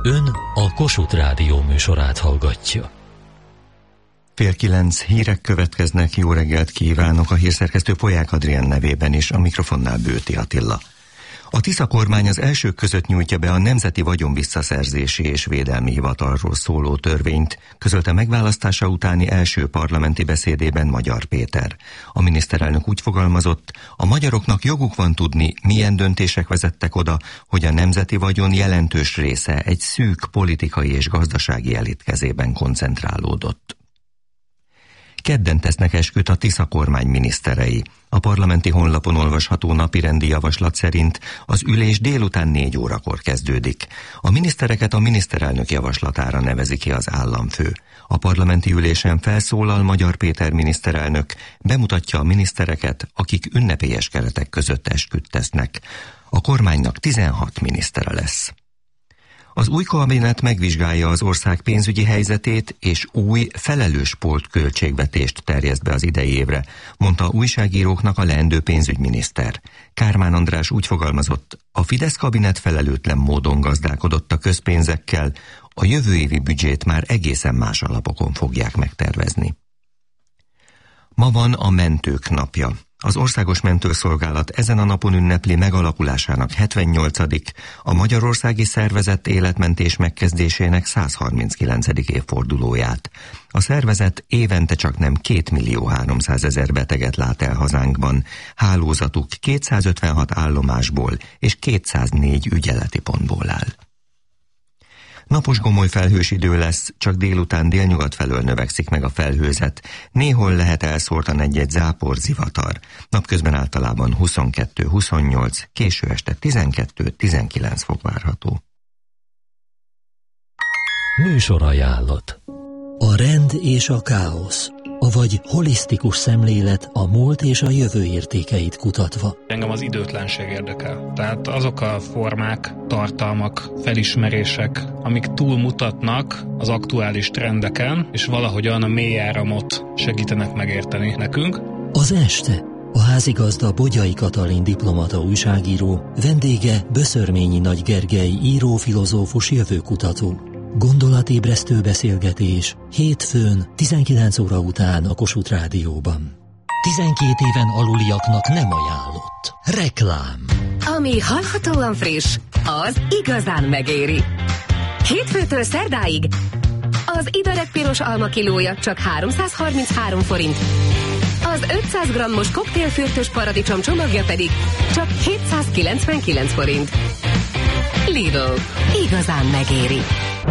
Ön a Kossuth Rádió műsorát hallgatja. 8:30 hírek következnek, jó reggelt kívánok, a hírszerkesztő Polyák Adrián nevében is, a mikrofonnál Bőti Attila. A Tisza kormány az elsők között nyújtja be a Nemzeti Vagyonvisszaszerzési és Védelmi Hivatalról szóló törvényt, közölte megválasztása utáni első parlamenti beszédében Magyar Péter. A miniszterelnök úgy fogalmazott, a magyaroknak joguk van tudni, milyen döntések vezettek oda, hogy a nemzeti vagyon jelentős része egy szűk politikai és gazdasági elit kezében koncentrálódott. Kedden tesznek esküt a Tisza kormány miniszterei. A parlamenti honlapon olvasható napirendi javaslat szerint az ülés délután 4 órakor kezdődik. A minisztereket a miniszterelnök javaslatára nevezi ki az államfő. A parlamenti ülésen felszólal Magyar Péter miniszterelnök, bemutatja a minisztereket, akik ünnepélyes keretek között esküt tesznek. A kormánynak 16 minisztere lesz. Az új kabinet megvizsgálja az ország pénzügyi helyzetét, és új, felelős költségvetést terjeszt be az idei évre, mondta újságíróknak a leendő pénzügyminiszter. Kármán András úgy fogalmazott, a Fidesz kabinet felelőtlen módon gazdálkodott a közpénzekkel, a jövő évi büdzsét már egészen más alapokon fogják megtervezni. Ma van a Mentők napja. Az Országos Mentőszolgálat ezen a napon ünnepli megalakulásának 78., a magyarországi szervezet életmentés megkezdésének 139. évfordulóját. A szervezet évente csaknem 2.300.000 beteget lát el hazánkban, hálózatuk 256 állomásból és 204 ügyeleti pontból áll. Napos gomoly felhős idő lesz, csak délután délnyugat felől növekszik meg a felhőzet. Néhol lehet elszórtan egy-egy zápor, zivatar. Napközben általában 22-28, késő este 12-19 fok várható. Műsorajánlat. A rend és a káosz, avagy holisztikus szemlélet a múlt és a jövő értékeit kutatva. Engem az időtlenség érdekel. Tehát azok a formák, tartalmak, felismerések, amik túlmutatnak az aktuális trendeken, és valahogyan a mély áramot segítenek megérteni nekünk. Az este. A házigazda Bogyai Katalin diplomata újságíró, vendége Böszörményi Nagy Gergely író-filozófus jövőkutató. Gondolatébresztő beszélgetés hétfőn 19 óra után a Kossuth Rádióban. 12 éven aluliaknak nem ajánlott. Reklám. Ami hallhatóan friss, az igazán megéri. Hétfőtől szerdáig az Iberek piros alma kilója csak 333 forint. Az 500 g-os koktélfürtös paradicsom csomagja pedig csak 799 forint. Lidl. Igazán megéri.